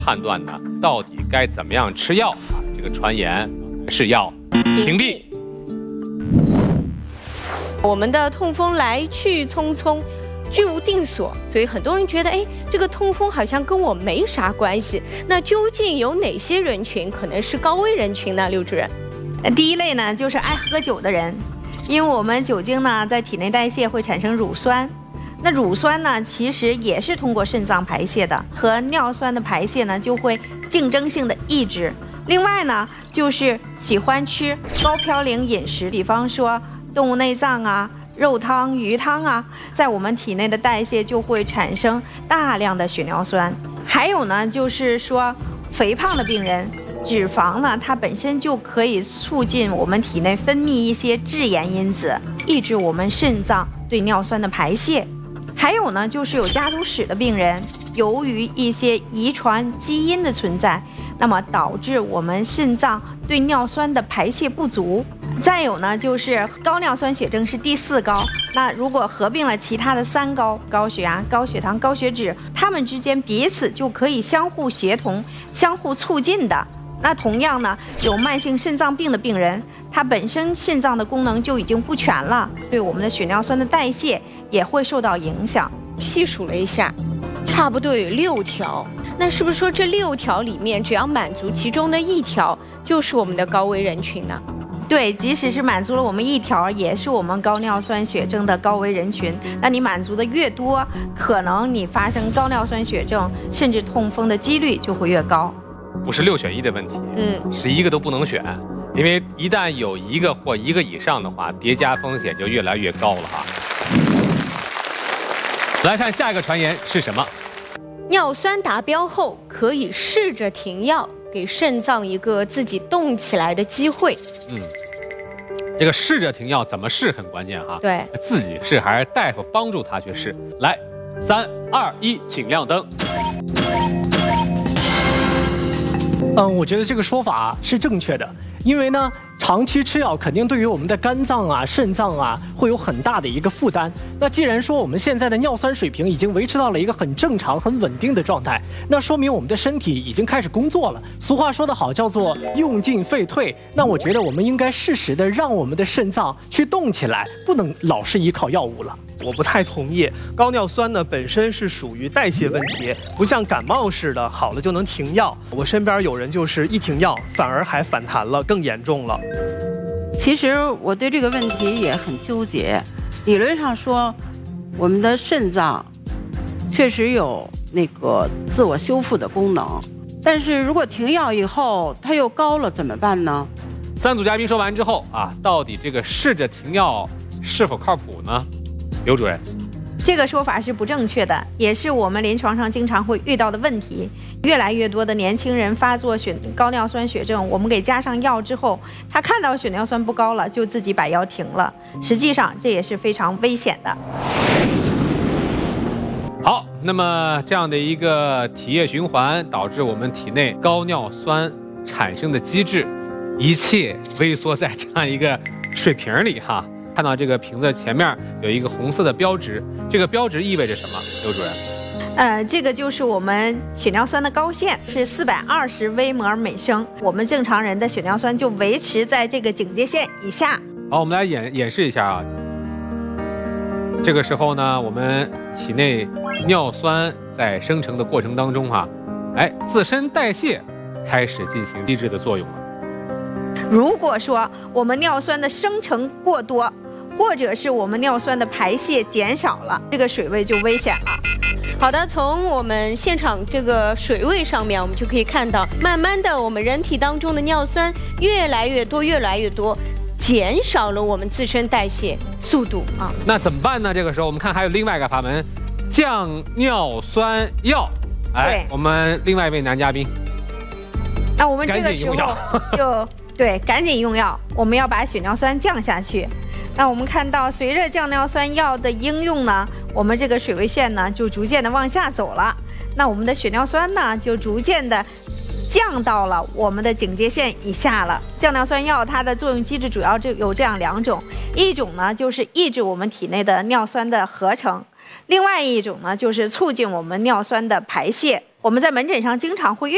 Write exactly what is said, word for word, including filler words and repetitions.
判断呢，到底该怎么样吃药啊？这个传言是要屏蔽。 我们的痛风来去匆匆，居无定所，所以很多人觉得，哎，这个痛风好像跟我没啥关系。那究竟有哪些人群可能是高危人群呢？刘主任， 第一类呢，就是爱喝酒的人，因为我们酒精呢在体内代谢会产生乳酸。 那乳酸呢，其实也是通过肾脏排泄的，和尿酸的排泄呢就会竞争性的抑制。另外呢，就是喜欢吃高嘌呤饮食，比方说动物内脏啊、肉汤、鱼汤啊，在我们体内的代谢就会产生大量的血尿酸。还有呢，就是说肥胖的病人，脂肪呢它本身就可以促进我们体内分泌一些致炎因子，抑制我们肾脏对尿酸的排泄。 还有呢，就是有家族史的病人，由于一些遗传基因的存在，那么导致我们肾脏对尿酸的排泄不足。再有呢，就是高尿酸血症是第四高，那如果合并了其他的三高，高血压、高血糖、高血脂，它们之间彼此就可以相互协同、相互促进的。 那同样呢，有慢性肾脏病的病人，他本身肾脏的功能就已经不全了，对我们的血尿酸的代谢也会受到影响。 细数了一下，差不多有六条。那是不是说这六条里面，只要满足其中的一条，就是我们的高危人群呢？ 对，即使是满足了我们一条，也是我们高尿酸血症的高危人群。那你满足的越多，可能你发生高尿酸血症甚至痛风的几率就会越高。 不是六选一的问题， 嗯， 是一个都不能选，因为一旦有一个或一个以上的话，叠加风险就越来越高了哈。来看下一个传言是什么？ 尿酸达标后可以试着停药，给肾脏一个自己动起来的机会。 嗯，这个试着停药怎么试很关键哈。 对， 自己试还是大夫帮助他去试？来，三二一，请亮灯。 嗯，我觉得这个说法是正确的，因为呢，长期吃药肯定对于我们的肝脏啊、肾脏啊会有很大的一个负担。那既然说我们现在的尿酸水平已经维持到了一个很正常、很稳定的状态，那说明我们的身体已经开始工作了。俗话说得好，叫做用进废退。那我觉得我们应该适时的让我们的肾脏去动起来，不能老是依靠药物了。 我不太同意，高尿酸呢本身是属于代谢问题，不像感冒似的好了就能停药。我身边有人就是一停药，反而还反弹了，更严重了。 其实我对这个问题也很纠结。理论上说，我们的肾脏确实有那个自我修复的功能，但是如果停药以后它又高了怎么办呢？ 三组嘉宾说完之后啊，到底这个试着停药是否靠谱呢？ 刘主任， 这个说法是不正确的，也是我们临床上经常会遇到的问题。越来越多的年轻人发作血高尿酸血症，我们给加上药之后，他看到血尿酸不高了，就自己把药停了。实际上这也是非常危险的。 好，那么这样的一个体液循环导致我们体内高尿酸产生的机制，一切微缩在这样一个水瓶里哈。 看到这个瓶子前面有一个红色的标志，这个标志意味着什么？刘主任， 呃，这个就是我们血尿酸的高线是四百二十微摩尔每升，我们正常人的血尿酸就维持在这个警戒线以下。 好，我们来演演示一下啊。这个时候呢，我们体内尿酸在生成的过程当中啊，哎，自身代谢开始进行抑制的作用了。 如果说我们尿酸的生成过多， 或者是我们尿酸的排泄减少了，这个水位就危险了。 好的，从我们现场这个水位上面，我们就可以看到，慢慢的我们人体当中的尿酸越来越多，越来越多，减少了我们自身代谢速度啊。 那怎么办呢？这个时候我们看还有另外一个法门，降尿酸药。哎，我们另外一位男嘉宾， 那我们这个时候就对，赶紧用药，我们要把血尿酸降下去。 那我们看到，随着降尿酸药的应用呢，我们这个水位线呢就逐渐的往下走了。那我们的血尿酸呢就逐渐的降到了我们的警戒线以下了。降尿酸药它的作用机制主要就有这样两种，一种呢就是抑制我们体内的尿酸的合成，另外一种呢就是促进我们尿酸的排泄。我们在门诊上经常会遇